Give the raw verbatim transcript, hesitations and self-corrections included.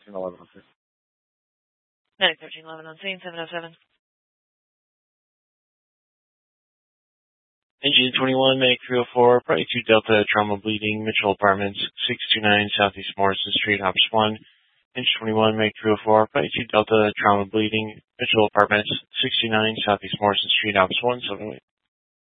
thirteen eleven on scene. Medic thirteen eleven on scene, seven oh seven. Engine twenty-one, Medic three oh four, Party two Delta, trauma bleeding, Mitchell Apartments, six two nine Southeast Morrison Street, Ops one. Engine twenty-one, Medic three oh four, Party two Delta, trauma bleeding, Mitchell Apartments, six two nine Southeast Morrison Street, Ops one, seven oh eight.